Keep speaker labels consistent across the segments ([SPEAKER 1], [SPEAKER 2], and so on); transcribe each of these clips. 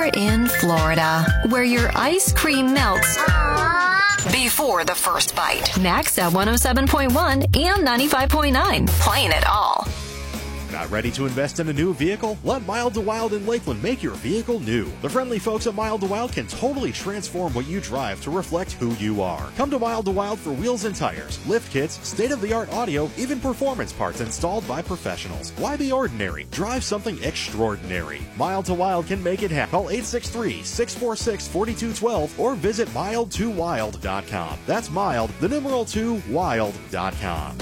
[SPEAKER 1] in Florida, where your ice cream melts before the first bite. Next at 107.1 and 95.9. Playing it all.
[SPEAKER 2] Not ready to invest in a new vehicle? Let Mild to Wild in Lakeland make your vehicle new. The friendly folks at Mild to Wild can totally transform what you drive to reflect who you are. Come to Mild to Wild for wheels and tires, lift kits, state-of-the-art audio, even performance parts installed by professionals. Why be ordinary? Drive something extraordinary. Mild to Wild can make it happen. Call 863-646-4212 or visit mild2wild.com. That's mild, the numeral 2, wild.com.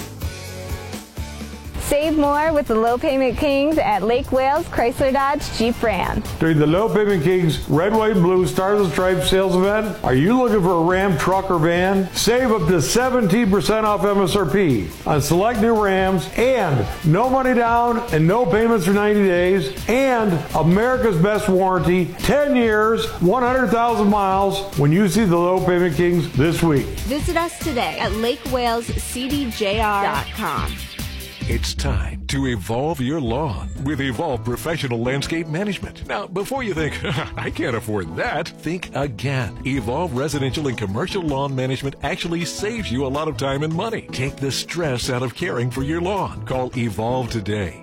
[SPEAKER 3] Save more with the Low Payment Kings at Lake Wales Chrysler Dodge Jeep Ram.
[SPEAKER 4] During the Low Payment Kings Red, White, and Blue Stars and Stripes sales event, are you looking for a Ram truck or van? Save up to 17% off MSRP on select new Rams and no money down and no payments for 90 days and America's best warranty, 10 years, 100,000 miles when you see the Low Payment Kings this week.
[SPEAKER 3] Visit us today at LakeWalesCDJR.com.
[SPEAKER 5] It's time to evolve your lawn with Evolve Professional Landscape Management. Now, before you think, I can't afford that, think again. Evolve Residential and Commercial Lawn Management actually saves you a lot of time and money. Take the stress out of caring for your lawn. Call Evolve today,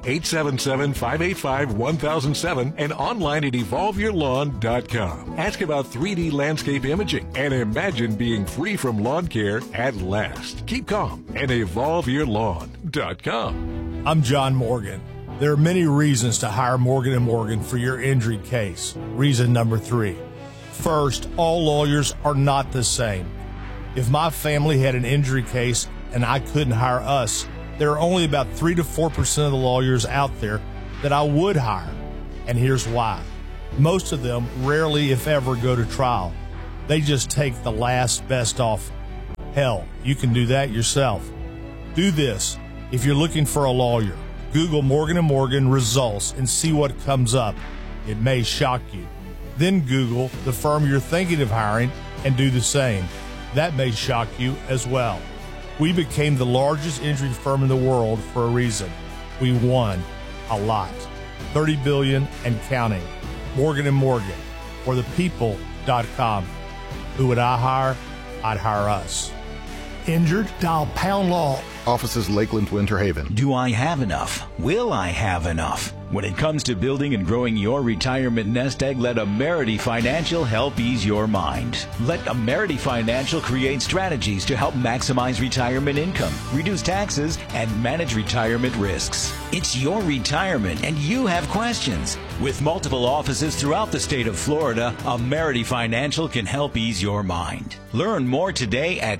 [SPEAKER 5] 877-585-1007 and online at evolveyourlawn.com. Ask about 3D landscape imaging and imagine being free from lawn care at last. Keep calm and evolveyourlawn.com.
[SPEAKER 6] I'm John Morgan. There are many reasons to hire Morgan & Morgan for your injury case. Reason number 3. First, all lawyers are not the same. If my family had an injury case and I couldn't hire us, there are only about 3 to 4% of the lawyers out there that I would hire. And here's why. Most of them rarely, if ever, go to trial. They just take the last best offer. Hell, you can do that yourself. Do this. If you're looking for a lawyer, Google Morgan & Morgan results and see what comes up. It may shock you. Then Google the firm you're thinking of hiring and do the same. That may shock you as well. We became the largest injury firm in the world for a reason. We won a lot. $30 billion and counting. Morgan & Morgan, or thepeople.com. Who would I hire? I'd hire us.
[SPEAKER 7] Injured? Dial Pound Law.
[SPEAKER 8] Offices Lakeland, Winter Haven.
[SPEAKER 9] Do I have enough? Will I have enough? When it comes to building and growing your retirement nest egg, let Amerity Financial help ease your mind. Let Amerity Financial create strategies to help maximize retirement income, reduce taxes, and manage retirement risks. It's your retirement, and you have questions. With multiple offices throughout the state of Florida, Amerity Financial can help ease your mind. Learn more today at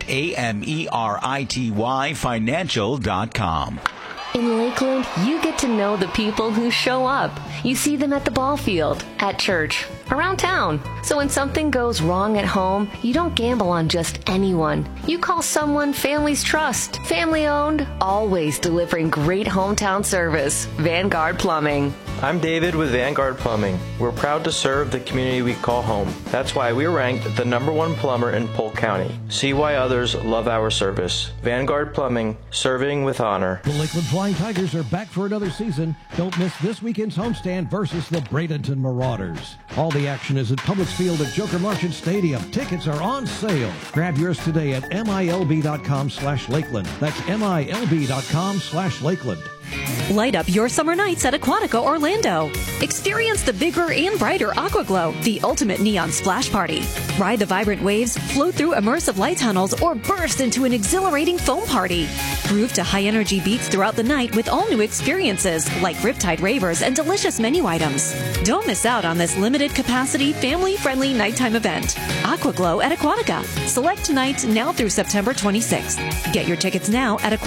[SPEAKER 9] AMERITYfinancial.com.
[SPEAKER 1] In Lakeland, you get to know the people who show up. You see them at the ball field, at church, around town. So when something goes wrong at home, you don't gamble on just anyone. You call someone families trust. Family owned, always delivering great hometown service. Vanguard Plumbing.
[SPEAKER 10] I'm David with Vanguard Plumbing. We're proud to serve the community we call home. That's why we're ranked the #1 plumber in Polk County. See why others love our service. Vanguard Plumbing, serving with honor.
[SPEAKER 7] The Lakeland Flying Tigers are back for another season. Don't miss this weekend's homestand versus the Bradenton Marauders. All the action is at Publix Field at Joker Marchant Stadium. Tickets are on sale. Grab yours today at MILB.com/Lakeland. That's MILB.com/Lakeland.
[SPEAKER 11] Light up your summer nights at Aquatica Orlando. Experience the bigger and brighter Aquaglow, the ultimate neon splash party. Ride the vibrant waves, float through immersive light tunnels, or burst into an exhilarating foam party. Groove to high-energy beats throughout the night with all new experiences like Riptide Ravers and delicious menu items. Don't miss out on this limited-capacity, family-friendly nighttime event. Aquaglow at Aquatica. Select nights now through September 26th. Get your tickets now at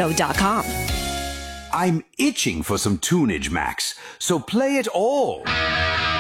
[SPEAKER 11] aquaticaorlando.com.
[SPEAKER 12] I'm itching for some tunage, Max, so play it all.